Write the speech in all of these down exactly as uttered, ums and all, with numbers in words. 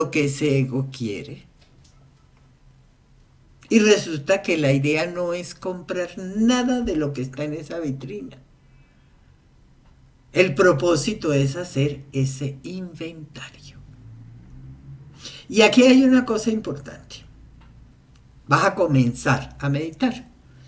lo que ese ego quiere. Y resulta que la idea no es comprar nada de lo que está en esa vitrina. El propósito es hacer ese inventario. Y aquí hay una cosa importante. Vas a comenzar a meditar.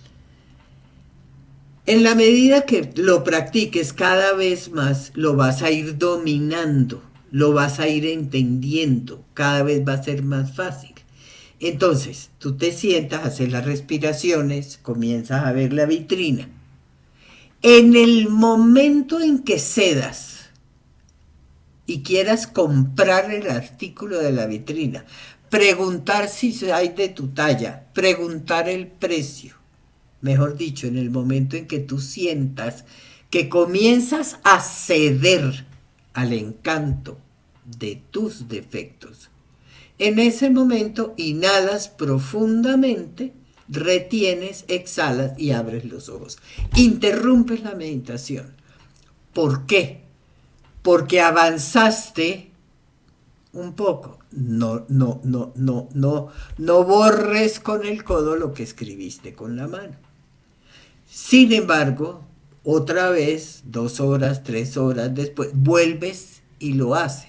En la medida que lo practiques cada vez más, lo vas a ir dominando, lo vas a ir entendiendo, cada vez va a ser más fácil. Entonces, tú te sientas, haces las respiraciones, comienzas a ver la vitrina. En el momento en que cedas y quieras comprar el artículo de la vitrina, preguntar si hay de tu talla, preguntar el precio, mejor dicho, en el momento en que tú sientas que comienzas a ceder al encanto de tus defectos, en ese momento inhalas profundamente, retienes, exhalas y abres los ojos. Interrumpes la meditación. ¿Por qué? Porque avanzaste un poco. No, no, no, no, no, no borres con el codo lo que escribiste con la mano. Sin embargo, otra vez, dos horas, tres horas después, vuelves y lo haces.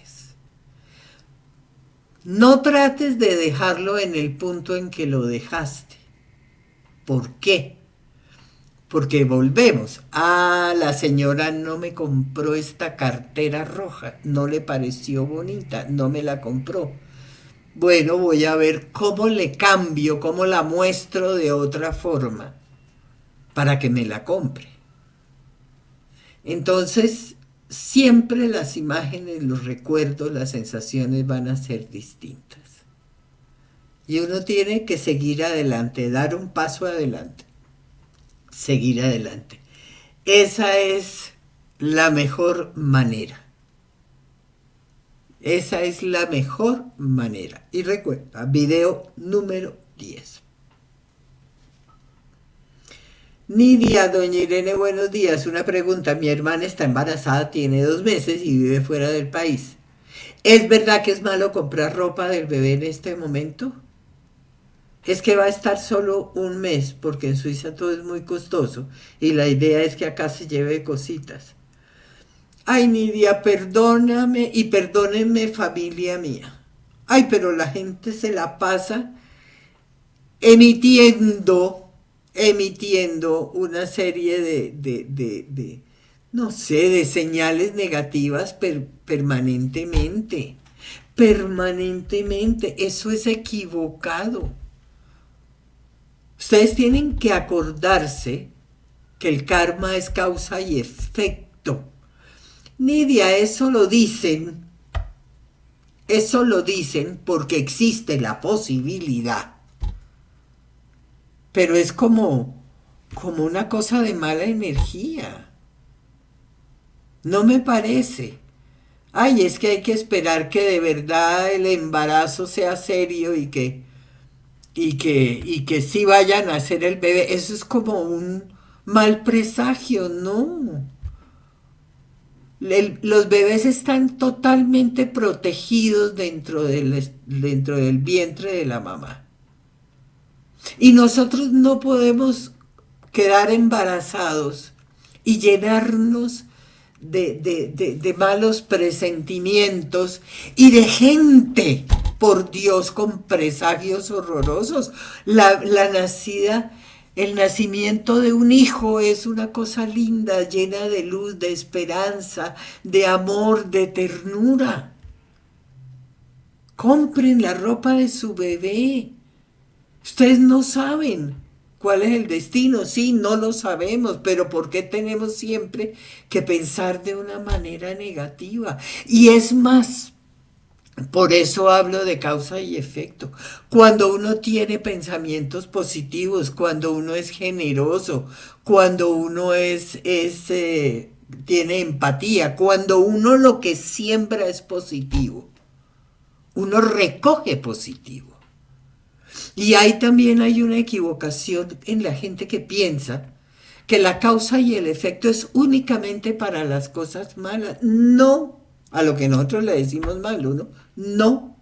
No trates de dejarlo en el punto en que lo dejaste. ¿Por qué? Porque volvemos. Ah, la señora no me compró esta cartera roja, no le pareció bonita, no me la compró. Bueno, voy a ver cómo le cambio, cómo la muestro de otra forma para que me la compre. Entonces, siempre las imágenes, los recuerdos, las sensaciones van a ser distintas. Y uno tiene que seguir adelante, dar un paso adelante, seguir adelante. Esa es la mejor manera. Esa es la mejor manera. Y recuerda, video número diez. Nidia, doña Irene, buenos días. Una pregunta. Mi hermana está embarazada, tiene dos meses y vive fuera del país. ¿Es verdad que es malo comprar ropa del bebé en este momento? Es que va a estar solo un mes, porque en Suiza todo es muy costoso y la idea es que acá se lleve cositas. Ay, Nidia, perdóname y perdónenme, familia mía. Ay, pero la gente se la pasa emitiendo, emitiendo una serie de, de, de, de no sé, de señales negativas per, permanentemente. Permanentemente. Eso es equivocado. Ustedes tienen que acordarse que el karma es causa y efecto. Nidia, eso lo dicen, eso lo dicen porque existe la posibilidad. Pero es como, como una cosa de mala energía. No me parece. Ay, es que hay que esperar que de verdad el embarazo sea serio y que, y que, y que sí vayan a hacer el bebé. Eso es como un mal presagio, ¿no? El, los bebés están totalmente protegidos dentro del, dentro del vientre de la mamá. Y nosotros no podemos quedar embarazados y llenarnos de, de, de, de malos presentimientos y de gente, por Dios, con presagios horrorosos. La, la nacida, el nacimiento de un hijo es una cosa linda, llena de luz, de esperanza, de amor, de ternura. Compren la ropa de su bebé. Ustedes no saben cuál es el destino, sí, no lo sabemos, pero ¿por qué tenemos siempre que pensar de una manera negativa? Y es más, por eso hablo de causa y efecto. Cuando uno tiene pensamientos positivos, cuando uno es generoso, cuando uno es, es eh, tiene empatía, cuando uno lo que siembra es positivo, uno recoge positivo. Y ahí también hay una equivocación en la gente que piensa que la causa y el efecto es únicamente para las cosas malas. No, a lo que nosotros le decimos malo, ¿no? No.